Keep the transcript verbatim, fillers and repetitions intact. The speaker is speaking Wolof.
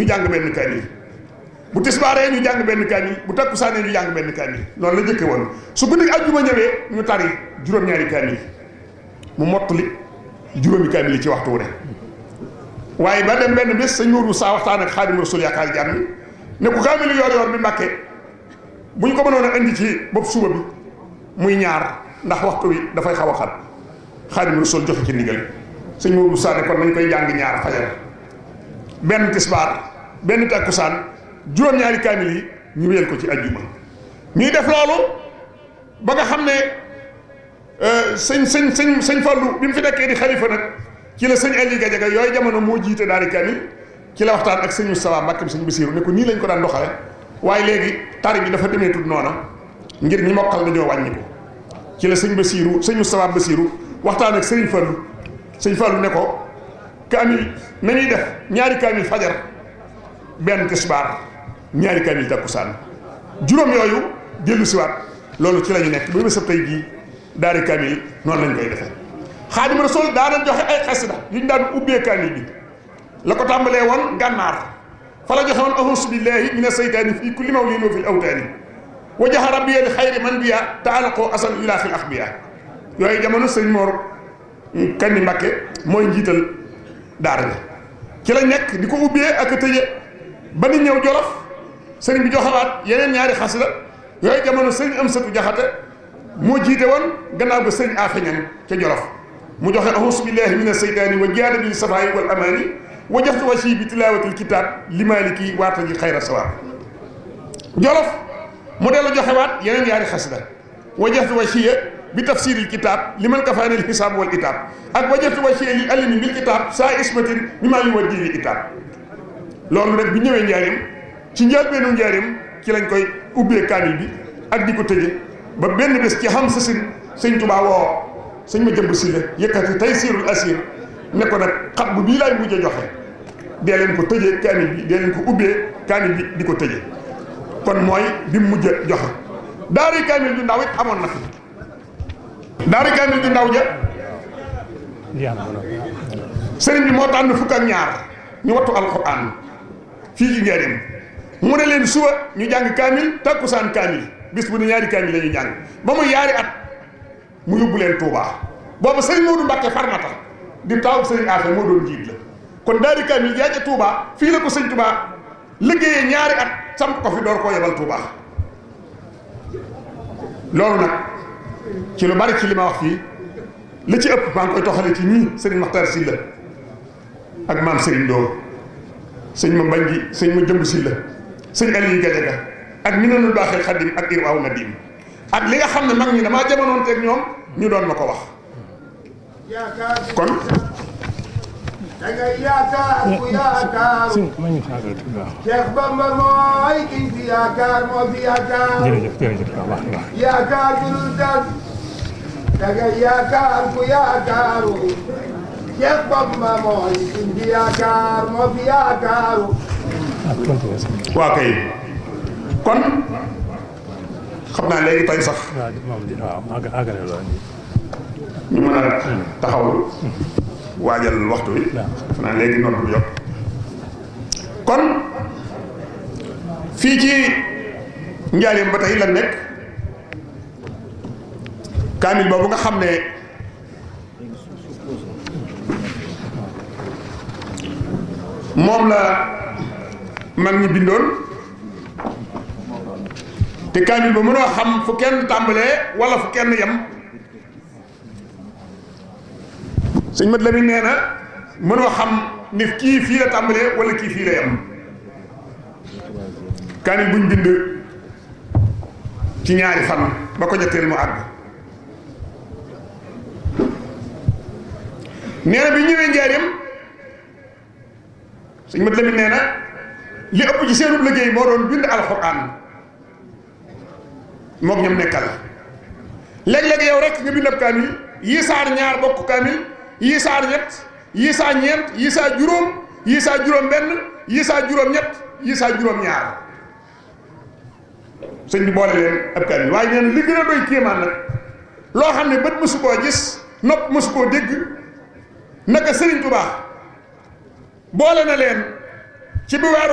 ñu jàng benn kaamil bu tisbaaree ñu jàng benn kaamil bu takkusaanee ñu jàng benn kaamil noonu la jëkke woon su guddi àjjuma ñëwee ñu tari juróom-ñaari kaamil mu mottali juróomi kaamil yi ci waxtu wu ne waaye ba dem benn bés sëñ Mourou saa waxtaan ak Xaadimu Rasuul yaakaar jàmm ne ku kaamil yor yor bi Mbàkke bu ñu ko mënoon a indi ci bopp suba bi muy ñaar ndax waxtu wi dafay xaw a xat Xaadimu Rasuul joxe ci ndigal sëñ Mourou saa ne kon nañ koy jàng ñaar fajar benn tisbaar benn takkusaan juróom-ñaari kaamil yi ñu wéyal ko ci ajjuma ñuy def loolu ba nga xam ne sëñ sëñ sëñ sëñ Fallu bi mu fi nekkee di xalifa nag ci la sëñ Aliou Gadiaga yooyu jamono moo jiite daari kaamil ci la waxtaan ak sëñ Moustapha Mbàkke sëñ Basiiru ne ko nii lañ ko daan doxale waaye léegi tari bi dafa demee tut noona ngir ñi mokkal dañoo wàññi ko ci la sëñ Basiiru sëñ Moustapha Basiiru waxtaan ak sëñ Fallu sëñ Fallu ne ko kaamil nañuy def ñaari kaamil fajar benn tisbaar ñaari kaamil takkusaan juróom yooyu dellu siwaat loolu ci la ñu nekk ba bésab tey jii daari kaamil noonu lañ koy defee Xaadimu Rasuul daana joxe ay xasida yu ñu daan ubbee kaamil bi la ko tàmbalee woon gànnaar fa la joxe woon auzu billaahi mina seytaani fii kulli mawlin wa fil awtaani wajaha rabbiya li xayri man biya taalaqoo asan ilaa fil axbiya yooyu jamono sëñ Mor Kanni Mbàkke mooy njiital daara ja ci la nekk di ko ubbee ak a tëje ba ni ñëw Jolof sëriñ bi joxewaat yeneen ñaari xasida yooyu jamono sëriñ Amsatu Jaxate moo jiite woon gannaaw ba sëriñ Afeñan ca Jolof mu joxe auzu billahi mina seytaani wa jaada bil safaayi wal amaani wa jaxtu wasi bi tilaawatil kitaab li maaliki waata ji xayra sawaab Jolof mu dellu joxewaat yeneen ñaari xasida wa jaxtu wasiya bi tafsiril kitaab li man kafaanil xisaab wal itaab ak wa jaxtu wasiya li alimi bil kitaab saa ismatin mi maa yu wa diini itaab loolu nag bu ñëwee njaareem ci njëlbeenu njaareem ci lañ koy ubbee kaamil bi ak di ko tëje ba benn bés ci xam sa sin sëñ Tuubaa woo sëñ ma jëmb si la yëkkati tey siirul asir ne ko nag xat bu bii laay mujj a joxe dee leen ko tëjee kaamil bi dee leen ko ubbee kaamil bi di ko tëje kon mooy bi mu mujj a joxe daari kaamil ju ndaw it amoon na fi daari kaamil ju ndaw ja sëriñ bi moo tànn fukk ak ñaar ñu wattu alquran fii ci njaareem mu ne leen suba ñu jàng kaamil takkusaan kaamil bis bu ne ñaari kaamil la ñu jàng ba muy yaari at mu yóbbu leen Touba boobu sëriñ Moodu Mbàkke Farmata di taw sëriñ Afe moo doon jiit la kon daari kaamil jaaja Touba fii la ko sëñ Touba liggéeyee ñaari at samp ko fi door koo yebal Touba loolu nag ci lu bari ci li ma wax fii li ci ëpp maa ngi koy toxale ci ñii sëriñ Maxtaar Silla ak maam sëriñ Doo sëñ ma mbañ ji sëñ ma jëmb Silla sëñ Aliou Gadiaga ak Minanul Baaxil Xadim ak Irwaaw Nadim ak li nga xam ne mag ñi damaa jamonoon teeg ñoom ñu doon ma ko wax kon da ngay yaakaar ku yaakaar Cheikh Bamba mooy ki fi yaakaar moo fi yaakaar yaakaar ju dul tas da ngay yaakaar ku yaakaar Cheikh Bamba mooy ki fi yaakaar moo fi yaakaar waa kay kon xam naa léegi tey sax ñu mën a taxawlu waajal waxtu wi xam naa léegi noonu bu jot kon fii ci njaareem ba tey la nekk kaamil boobu nga xam ne moom la mag ñi bindoon te kaamil ba mënoo xam fu kenn tàmbalee wala fu kenn yem sëñ Mat Lamin nee na mënoo xam ni kii fii la tàmbalee wala kii fii la yem kaamil buñ bind ci ñaari fan ba ko ñetteel mu àgg nee na bi ñëwee njaareem sëñ Mat Lamin nee na li ëpp ci seenub liggéey moo doon bind alxuraan moom ñoom nekkal léeg-léeg yow rek nga bind ab kaamil yii saar ñaar bokk kaamil yii saar ñett yii saa ñeent yii saa juróom yii saa juróom benn yii saa juróom ñett yii saa juróom ñaar sëñ bi boole leen ab kaamil waaye nee na li gën a doy kéemaan nag loo xam ne bët mësu koo gis nopp mësu koo dégg naka Sëriñ Tuubaa boole na leen ci bi weeru